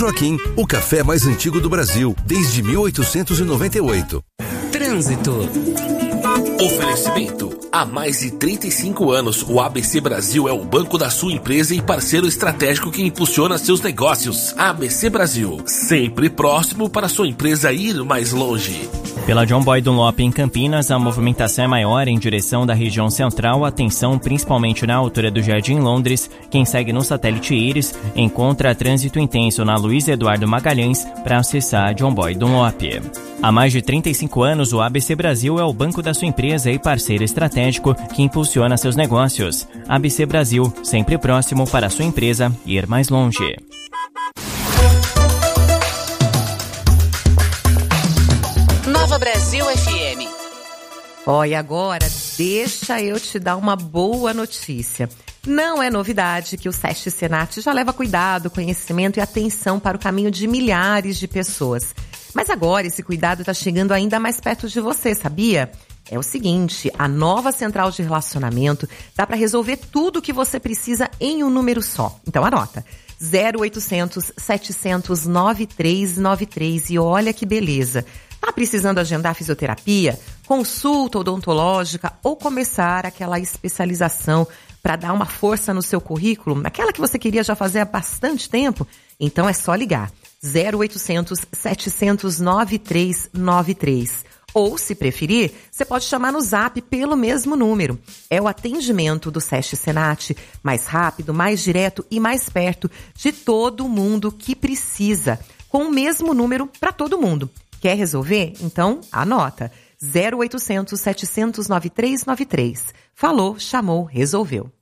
Joaquim, o café mais antigo do Brasil, desde 1898. Trânsito. Oferecimento. Há mais de 35 anos, o ABC Brasil é o banco da sua empresa e parceiro estratégico que impulsiona seus negócios. ABC Brasil, sempre próximo para sua empresa ir mais longe. Pela John Boy Dunlop em Campinas, a movimentação é maior em direção da região central. Atenção principalmente na altura do Jardim Londres. Quem segue no satélite Íris encontra trânsito intenso na Luiz Eduardo Magalhães para acessar a John Boy Dunlop. Há mais de 35 anos, o ABC Brasil é o banco da sua empresa e parceiro estratégico que impulsiona seus negócios. ABC Brasil, sempre próximo para a sua empresa ir mais longe. Nova Brasil FM. E agora deixa eu te dar uma boa notícia. Não é novidade que o SESC Senat já leva cuidado, conhecimento e atenção para o caminho de milhares de pessoas. Mas agora esse cuidado está chegando ainda mais perto de você, sabia? É o seguinte, a nova central de relacionamento dá para resolver tudo o que você precisa em um número só. Então anota, 0800 700 9393 e olha que beleza. Tá precisando agendar fisioterapia, consulta odontológica ou começar aquela especialização para dar uma força no seu currículo, aquela que você queria já fazer há bastante tempo? Então é só ligar. 0800 700 9393. Ou, se preferir, você pode chamar no Zap pelo mesmo número. É o atendimento do SESC Senat mais rápido, mais direto e mais perto de todo mundo que precisa, com o mesmo número para todo mundo. Quer resolver? Então, anota. 0800 700 9393. Falou, chamou, resolveu.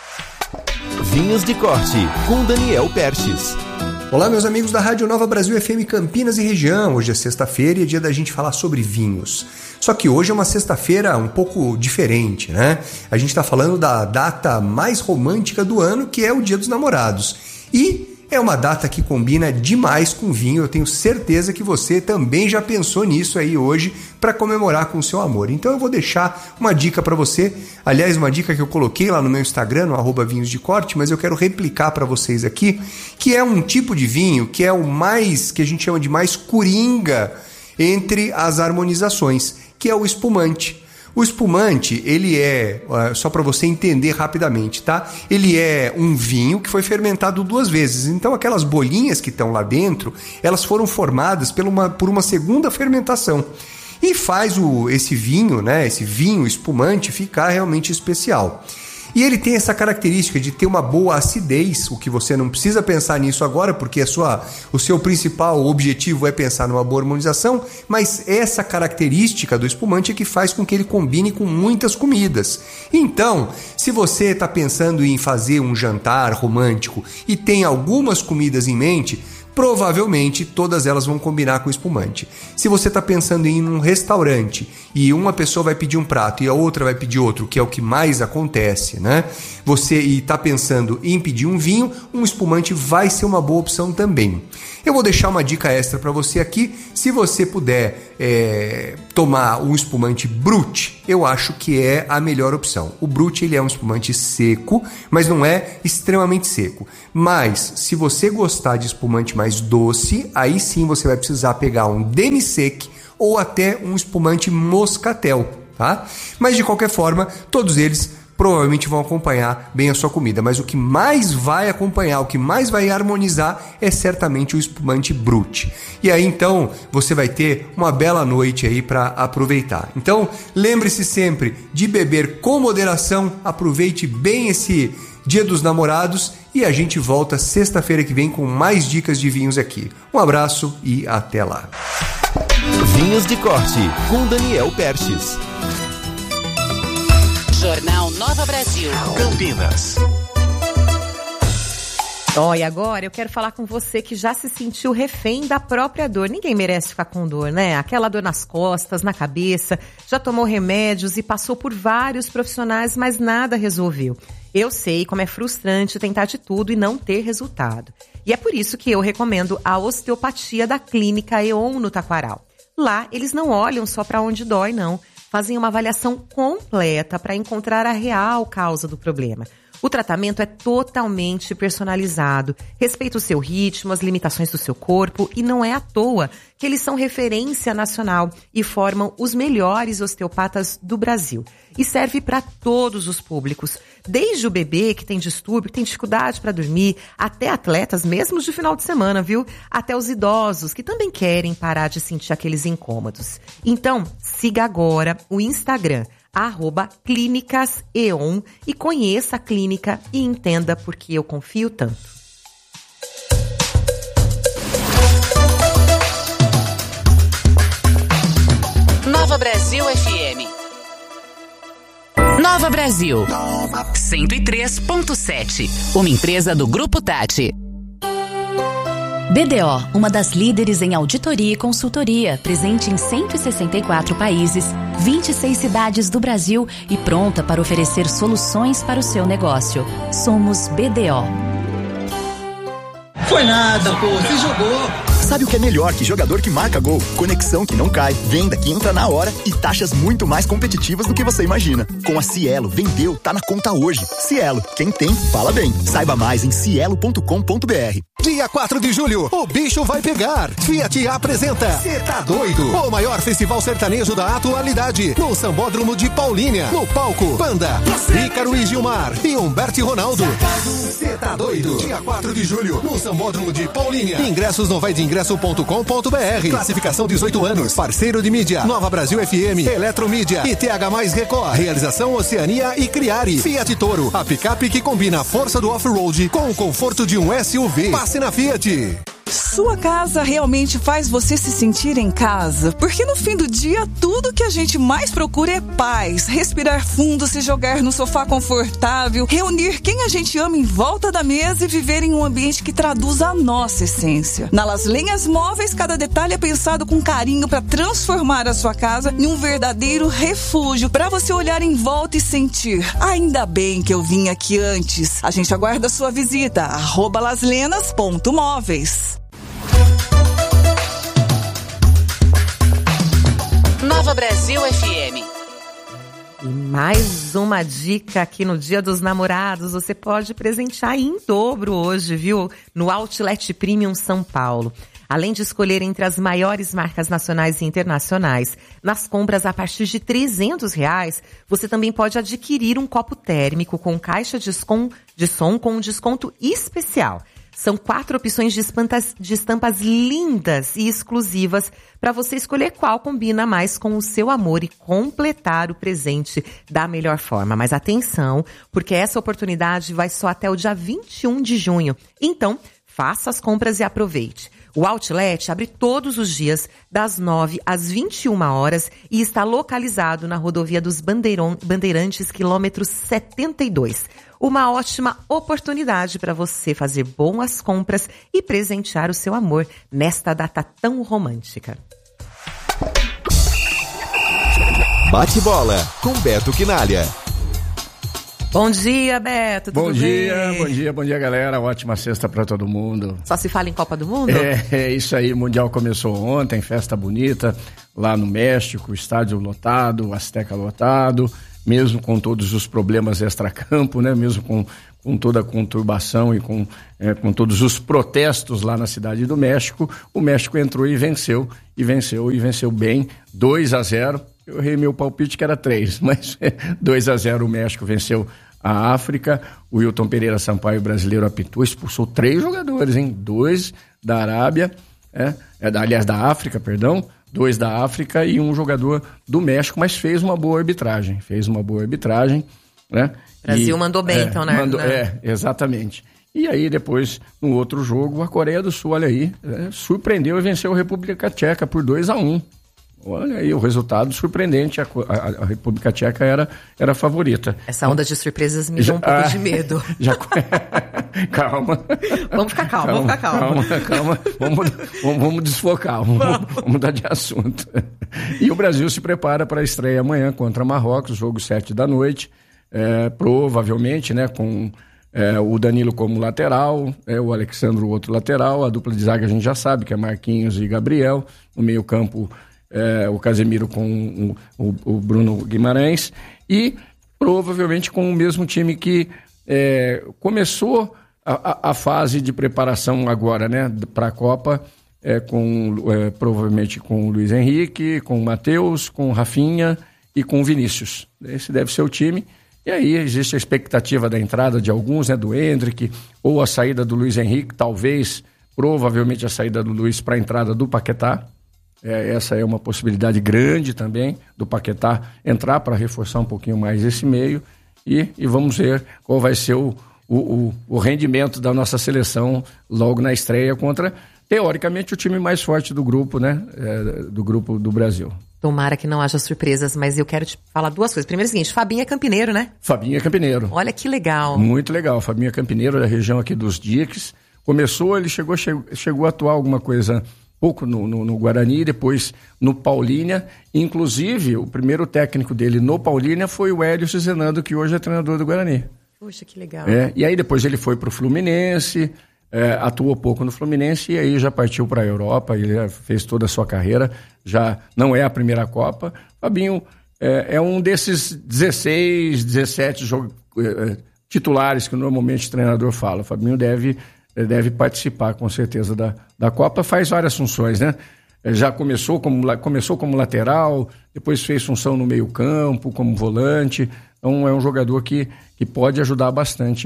Vinhos de Corte, com Daniel Perches. Olá, meus amigos da Rádio Nova Brasil FM Campinas e região. Hoje é sexta-feira e é dia da gente falar sobre vinhos. Só que hoje é uma sexta-feira um pouco diferente, né? A gente está falando da data mais romântica do ano, que é o Dia dos Namorados. E é uma data que combina demais com vinho. Eu tenho certeza que você também já pensou nisso aí hoje para comemorar com o seu amor. Então eu vou deixar uma dica para você. Aliás, uma dica que eu coloquei lá no meu Instagram, no @vinhos de corte, mas eu quero replicar para vocês aqui, que é um tipo de vinho que é o mais, que a gente chama de mais coringa entre as harmonizações, que é o espumante. O espumante, ele é, só para você entender rapidamente, tá? Ele é um vinho que foi fermentado 2 vezes. Então, aquelas bolinhas que estão lá dentro, elas foram formadas por uma segunda fermentação. E faz esse vinho, né? Esse vinho espumante ficar realmente especial. E ele tem essa característica de ter uma boa acidez, o que você não precisa pensar nisso agora, porque o seu principal objetivo é pensar numa boa harmonização, mas essa característica do espumante é que faz com que ele combine com muitas comidas. Então, se você está pensando em fazer um jantar romântico e tem algumas comidas em mente, provavelmente todas elas vão combinar com espumante. Se você está pensando em ir num restaurante e uma pessoa vai pedir um prato e a outra vai pedir outro, que é o que mais acontece, né? Você está pensando em pedir um vinho, um espumante vai ser uma boa opção também. Eu vou deixar uma dica extra para você aqui. Se você puder tomar um espumante Brut, eu acho que é a melhor opção. O Brut, ele é um espumante seco, mas não é extremamente seco. Mas, se você gostar de espumante mais doce, aí sim você vai precisar pegar um demi-sec ou até um espumante moscatel, tá? Mas, de qualquer forma, todos eles provavelmente vão acompanhar bem a sua comida, mas o que mais vai acompanhar, o que mais vai harmonizar é certamente o espumante Brut. E aí então você vai ter uma bela noite aí para aproveitar. Então lembre-se sempre de beber com moderação, aproveite bem esse Dia dos Namorados e a gente volta sexta-feira que vem com mais dicas de vinhos aqui. Um abraço e até lá. Vinhos de Corte, com Daniel Perches. Jornal Nova Brasil. Campinas. E agora eu quero falar com você que já se sentiu refém da própria dor. Ninguém merece ficar com dor, né? Aquela dor nas costas, na cabeça, já tomou remédios e passou por vários profissionais, mas nada resolveu. Eu sei como é frustrante tentar de tudo e não ter resultado. E é por isso que eu recomendo a osteopatia da Clínica EON no Taquaral. Lá, eles não olham só para onde dói, não. Fazem uma avaliação completa para encontrar a real causa do problema. O tratamento é totalmente personalizado, respeita o seu ritmo, as limitações do seu corpo e não é à toa que eles são referência nacional e formam os melhores osteopatas do Brasil. E serve para todos os públicos, desde o bebê que tem distúrbio, que tem dificuldade para dormir, até atletas mesmo de final de semana, viu? Até os idosos que também querem parar de sentir aqueles incômodos. Então, siga agora o Instagram, @clínicas.eon e conheça a clínica e entenda por que eu confio tanto. Nova Brasil FM. Nova Brasil 103.7. Uma empresa do Grupo Tati. BDO, uma das líderes em auditoria e consultoria, presente em 164 países, 26 cidades do Brasil e pronta para oferecer soluções para o seu negócio. Somos BDO. Foi nada, pô, você jogou. Sabe o que é melhor que jogador que marca gol? Conexão que não cai, venda que entra na hora e taxas muito mais competitivas do que você imagina. Com a Cielo, vendeu, tá na conta hoje. Cielo, quem tem, fala bem. Saiba mais em cielo.com.br. Dia 4 de julho, o bicho vai pegar. Fiat apresenta Cê Tá Doido? O maior festival sertanejo da atualidade. No Sambódromo de Paulínia. No palco, Panda, Ícaro e Gilmar e Humberto e Ronaldo. Cê Tá Doido? Dia 4 de julho, no Sambódromo de Paulínia. Ingressos no vaidingresso.com.br. Classificação 18 anos. Parceiro de mídia, Nova Brasil FM, Eletromídia e TH+ Record. Realização Oceania e Criari. Fiat Toro, a picape que combina a força do off-road com o conforto de um SUV. Passe na Fiat. Sua casa realmente faz você se sentir em casa? Porque no fim do dia, tudo que a gente mais procura é paz, respirar fundo, se jogar no sofá confortável, reunir quem a gente ama em volta da mesa e viver em um ambiente que traduz a nossa essência. Na Las Lenhas Móveis, cada detalhe é pensado com carinho para transformar a sua casa em um verdadeiro refúgio, para você olhar em volta e sentir: ainda bem que eu vim aqui antes. A gente aguarda a sua visita, @laslenas.móveis. Nova Brasil FM. E mais uma dica aqui no Dia dos Namorados, você pode presentear em dobro hoje, viu? No Outlet Premium São Paulo. Além de escolher entre as maiores marcas nacionais e internacionais, nas compras a partir de R$300, você também pode adquirir um copo térmico com caixa de som com um desconto especial. São 4 opções de estampas lindas e exclusivas para você escolher qual combina mais com o seu amor e completar o presente da melhor forma. Mas atenção, porque essa oportunidade vai só até o dia 21 de junho. Então, faça as compras e aproveite. O Outlet abre todos os dias, das 9 às 21 horas e está localizado na rodovia dos Bandeirantes, quilômetro 72. Uma ótima oportunidade para você fazer boas compras e presentear o seu amor nesta data tão romântica. Bate bola com Beto Quinalha. Bom dia, Beto. Tudo bem? Bom dia, galera. Ótima sexta pra todo mundo. Só se fala em Copa do Mundo? É isso aí. O Mundial começou ontem, festa bonita lá no México, estádio lotado, o Azteca lotado, mesmo com todos os problemas extracampo, né? Mesmo com toda a conturbação e com todos os protestos lá na cidade do México, o México entrou e venceu bem, 2-0. Eu errei meu palpite que era 3, mas 2-0 o México venceu a África. O Wilton Pereira Sampaio, brasileiro, apitou, expulsou 3 jogadores, 2 da Arábia, da África, 2 da África e um jogador do México, mas fez uma boa arbitragem, né? O Brasil mandou bem, então, né? Exatamente. E aí depois, no outro jogo, a Coreia do Sul, olha aí, surpreendeu e venceu a República Tcheca por 2-1. Olha aí, o resultado surpreendente, a República Tcheca era a favorita. Essa onda de surpresas me deu um pouco de medo. Calma. Vamos ficar calma. Vamos desfocar, vamos mudar de assunto. E o Brasil se prepara para a estreia amanhã contra Marrocos, jogo 7h, provavelmente, né, com o Danilo como lateral, o Alexandre o outro lateral, a dupla de zaga a gente já sabe que é Marquinhos e Gabriel, no meio campo o Casemiro com o Bruno Guimarães e provavelmente com o mesmo time que Começou a fase de preparação agora, né, para a Copa, provavelmente com o Luiz Henrique, com o Matheus, com o Rafinha e com o Vinícius. Esse deve ser o time. E aí existe a expectativa da entrada de alguns, né, do Endrick, ou a saída do Luiz Henrique, provavelmente a saída do Luiz para a entrada do Paquetá. Essa é uma possibilidade grande também do Paquetá entrar para reforçar um pouquinho mais esse meio. E vamos ver qual vai ser o rendimento da nossa seleção logo na estreia contra, teoricamente, o time mais forte do grupo, né? Do grupo do Brasil. Tomara que não haja surpresas, mas eu quero te falar duas coisas. Primeiro é o seguinte, Fabinho é campineiro, né? Fabinho é campineiro. Olha que legal. Muito legal. Fabinho é campineiro da região aqui dos Diques. Começou, ele chegou a atuar alguma coisa pouco no Guarani, depois no Paulínia. Inclusive, o primeiro técnico dele no Paulínia foi o Hélio Zenando, que hoje é treinador do Guarani. Puxa, que legal. E aí depois ele foi para o Fluminense, atuou pouco no Fluminense e aí já partiu para a Europa, ele já fez toda a sua carreira, já não é a primeira Copa. Fabinho é um desses 16, 17 titulares que normalmente o treinador fala. O Fabinho deve participar com certeza da Copa, faz várias funções, né? Já começou como lateral, depois fez função no meio campo, como volante. Então é um jogador que pode ajudar bastante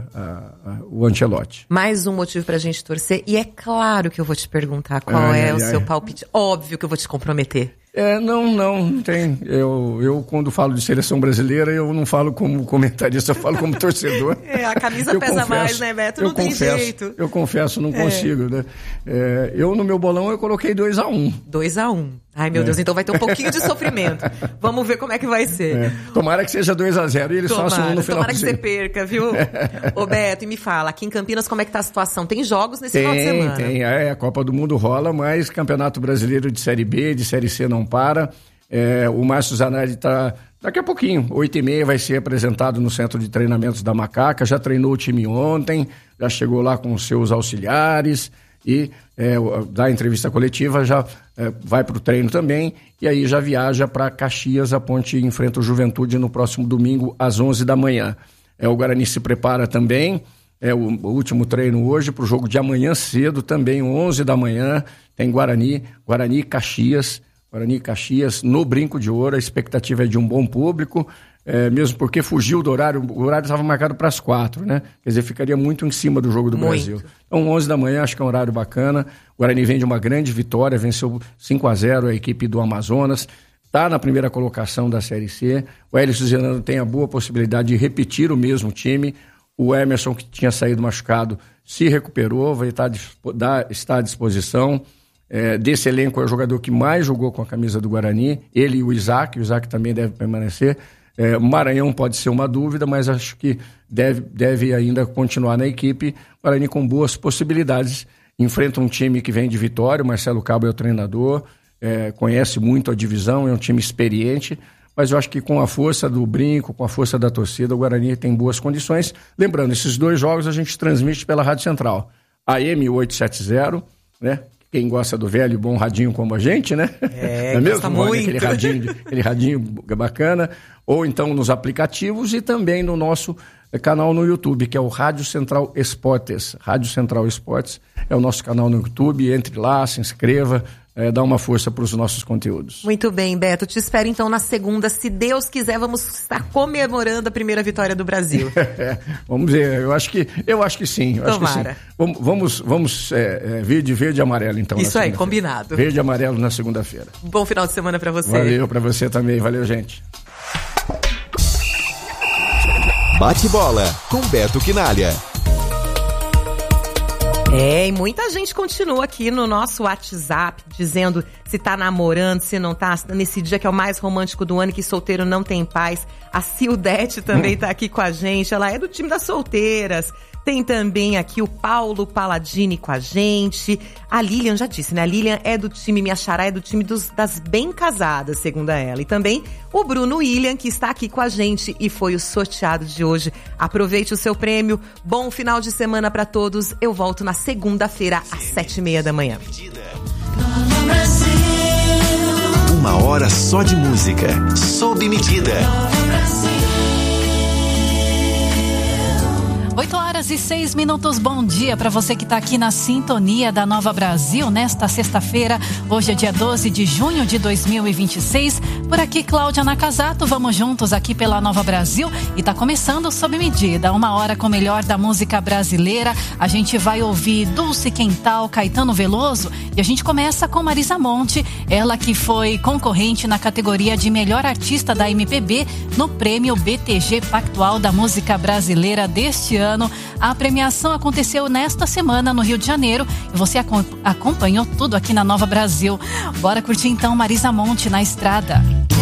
o Ancelotti. Mais um motivo pra gente torcer. E é claro que eu vou te perguntar qual o seu palpite. Óbvio que eu vou te comprometer. Não tem. Eu quando falo de seleção brasileira, eu não falo como comentarista, eu falo como torcedor. A camisa pesa mais, né, Beto? Não tem jeito. Eu confesso, não consigo, né? Eu, no meu bolão, eu coloquei 2-1. 2-1. Ai, meu Deus, então vai ter um pouquinho de sofrimento. Vamos ver como é que vai ser. Tomara que seja 2-0 e eles façam um no final. Tomara que você perca, viu? Ô, Beto, e me fala, aqui em Campinas, como é que tá a situação? Tem jogos nesse final de semana? Tem. A Copa do Mundo rola, mas Campeonato Brasileiro de Série B, de Série C não para. O Márcio Zanardi está... Daqui a pouquinho, 8h30, vai ser apresentado no Centro de Treinamentos da Macaca. Já treinou o time ontem, já chegou lá com os seus auxiliares e da entrevista coletiva já vai para o treino também. E aí já viaja para Caxias, a Ponte enfrenta o Juventude no próximo domingo às 11 da manhã. O Guarani se prepara também. O último treino hoje para o jogo de amanhã cedo, também 11 da manhã. Tem Guarani e Caxias. Guarani e Caxias no Brinco de Ouro. A expectativa é de um bom público, mesmo porque fugiu do horário. O horário estava marcado para as 4, né? Quer dizer, ficaria muito em cima do jogo do Brasil. Então, 11 da manhã, acho que é um horário bacana. O Guarani vem de uma grande vitória, venceu 5-0 a equipe do Amazonas. Está na primeira colocação da Série C. O Hélio Zenando tem a boa possibilidade de repetir o mesmo time. O Emerson, que tinha saído machucado, se recuperou, vai estar à disposição. Desse elenco é o jogador que mais jogou com a camisa do Guarani, ele e o Isaac também deve permanecer. O Maranhão pode ser uma dúvida, mas acho que deve ainda continuar na equipe. O Guarani com boas possibilidades, enfrenta um time que vem de Vitória, o Marcelo Cabo é o treinador, conhece muito a divisão, é um time experiente, mas eu acho que com a força do Brinco, com a força da torcida, o Guarani tem boas condições. Lembrando, esses 2 jogos a gente transmite pela Rádio Central, AM 870, né? Quem gosta do velho e bom radinho como a gente, né? Não é mesmo? Muito. Aquele radinho bacana. Ou então nos aplicativos e também no nosso canal no YouTube, que é o Rádio Central Esportes. Rádio Central Esportes é o nosso canal no YouTube. Entre lá, se inscreva, dá uma força para os nossos conteúdos. Muito bem, Beto. Te espero então na segunda. Se Deus quiser, vamos estar comemorando a primeira vitória do Brasil. Vamos ver. Eu acho que sim. Tomara. Vamos verde e amarelo então. Isso aí, combinado. Verde e amarelo na segunda-feira. Bom final de semana para você. Valeu para você também. Valeu, gente. Bate bola com Beto Quinalha. E muita gente continua aqui no nosso WhatsApp dizendo se tá namorando, se não tá, nesse dia que é o mais romântico do ano e que solteiro não tem paz. A Cildete também tá aqui com a gente, ela é do time das solteiras. Tem também aqui o Paulo Paladini com a gente. A Lilian já disse, né? A Lilian é do time, minha xará, é do time das bem casadas, segundo ela. E também o Bruno William, que está aqui com a gente e foi o sorteado de hoje. Aproveite o seu prêmio. Bom final de semana para todos. Eu volto na segunda-feira, às 7h30 da manhã. 1 hora só de música, sob medida. 8h06. Bom dia para você que está aqui na sintonia da Nova Brasil nesta sexta-feira. Hoje é dia 12 de junho de 2026. Por aqui, Cláudia Nakazato. Vamos juntos aqui pela Nova Brasil e tá começando Sob Medida. 1 hora com o melhor da música brasileira. A gente vai ouvir Dulce Quental, Caetano Veloso e a gente começa com Marisa Monte. Ela que foi concorrente na categoria de melhor artista da MPB no prêmio BTG Pactual da música brasileira deste ano. A premiação aconteceu nesta semana no Rio de Janeiro e você acompanhou tudo aqui na Nova Brasil. Bora curtir então Marisa Monte na estrada.